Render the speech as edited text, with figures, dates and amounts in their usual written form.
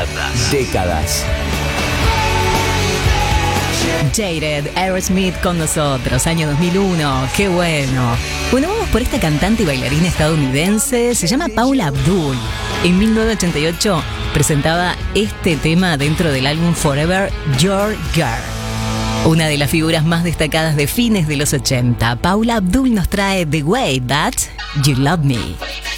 Décadas. Jaded, Aerosmith con nosotros, año 2001, qué bueno. Bueno, vamos por esta cantante y bailarina estadounidense, se llama Paula Abdul. En 1988 presentaba este tema dentro del álbum Forever Your Girl. Una de las figuras más destacadas de fines de los 80, Paula Abdul nos trae The Way That You Love Me.